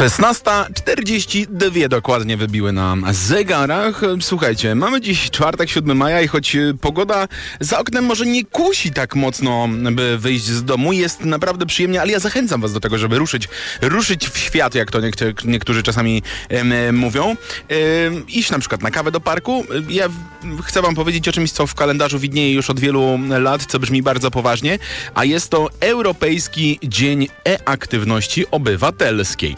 16:42 dokładnie wybiły na zegarach. Słuchajcie, mamy dziś czwartek, 7 maja i choć pogoda za oknem może nie kusi tak mocno, by wyjść z domu, jest naprawdę przyjemnie, ale ja zachęcam was do tego, żeby ruszyć w świat, jak to niektórzy czasami mówią. Iść na przykład na kawę do parku. Ja chcę wam powiedzieć o czymś, co w kalendarzu widnieje już od wielu lat, co brzmi bardzo poważnie, a jest to Europejski Dzień E-Aktywności Obywatelskiej.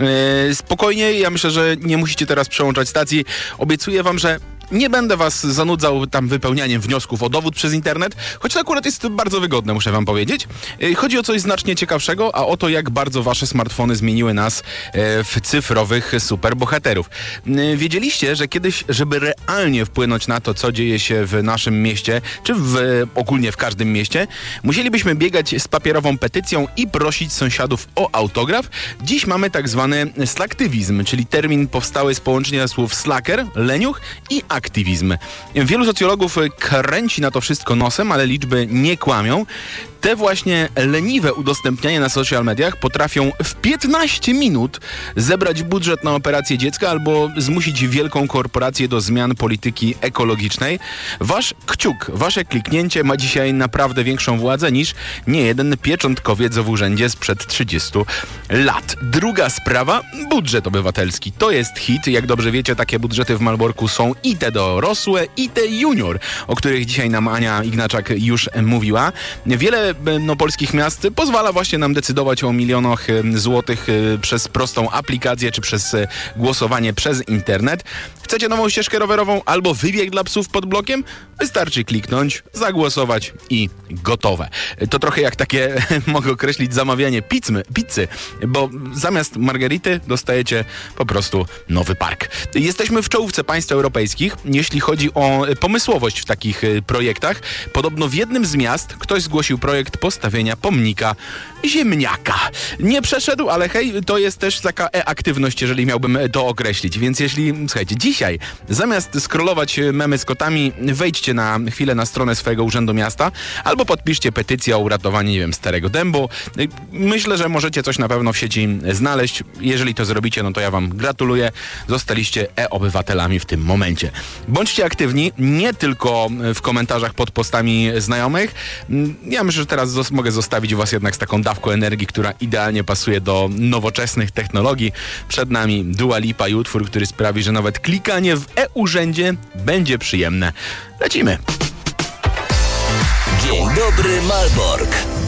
Spokojnie, ja myślę, że nie musicie teraz przełączać stacji. Obiecuję wam, że nie będę was zanudzał tam wypełnianiem wniosków o dowód przez internet, choć to akurat jest bardzo wygodne, muszę wam powiedzieć. Chodzi o coś znacznie ciekawszego, a o to, jak bardzo wasze smartfony zmieniły nas w cyfrowych superbohaterów. Wiedzieliście, że kiedyś, żeby realnie wpłynąć na to, co dzieje się w naszym mieście, czy ogólnie w każdym mieście, musielibyśmy biegać z papierową petycją i prosić sąsiadów o autograf? Dziś mamy tak zwany slaktywizm, czyli termin powstały z połączenia słów slacker, leniuch i aktywizm. Wielu socjologów kręci na to wszystko nosem, ale liczby nie kłamią. Te właśnie leniwe udostępnianie na social mediach potrafią w 15 minut zebrać budżet na operację dziecka albo zmusić wielką korporację do zmian polityki ekologicznej. Wasz kciuk, wasze kliknięcie ma dzisiaj naprawdę większą władzę niż niejeden pieczątkowiec w urzędzie sprzed 30 lat. Druga sprawa, budżet obywatelski. To jest hit. Jak dobrze wiecie, takie budżety w Malborku są i te dorosłe, i te junior, o których dzisiaj nam Ania Ignaczak już mówiła. Wiele polskich miast pozwala właśnie nam decydować o milionach złotych przez prostą aplikację czy przez głosowanie przez internet. Chcecie nową ścieżkę rowerową albo wybieg dla psów pod blokiem? Wystarczy kliknąć, zagłosować i gotowe. To trochę jak takie, mogę określić, zamawianie pizzy, bo zamiast margarity dostajecie po prostu nowy park. Jesteśmy w czołówce państw europejskich, jeśli chodzi o pomysłowość w takich projektach. Podobno w jednym z miast ktoś zgłosił projekt postawienia pomnika ziemniaka. Nie przeszedł, ale hej, to jest też taka e-aktywność, jeżeli miałbym to określić. Więc słuchajcie, dzisiaj zamiast scrollować memy z kotami, wejdźcie na chwilę na stronę swojego urzędu miasta albo podpiszcie petycję o uratowanie, Starego Dębu. Myślę, że możecie coś na pewno w sieci znaleźć. Jeżeli to zrobicie, no to ja wam gratuluję. Zostaliście e-obywatelami w tym momencie. Bądźcie aktywni, nie tylko w komentarzach pod postami znajomych. Ja myślę, że teraz mogę zostawić was jednak z taką dawką energii, która idealnie pasuje do nowoczesnych technologii. Przed nami Dua Lipa i utwór, który sprawi, że nawet klikanie w e-urzędzie będzie przyjemne. Lecimy! Dzień dobry, Malbork.